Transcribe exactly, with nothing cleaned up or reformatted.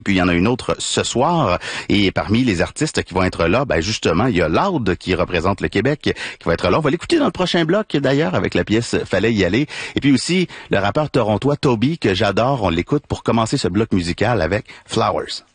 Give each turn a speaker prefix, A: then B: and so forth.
A: Puis il y en a une autre ce soir. Et parmi les artistes qui vont être là, ben justement, il y a Loud qui représente le Québec qui va être là. On va l'écouter dans le prochain bloc d'ailleurs avec la pièce Fallait y aller. Et puis aussi le rappeur torontois Toby que j'adore. On l'écoute pour commencer ce bloc musical avec Flowers.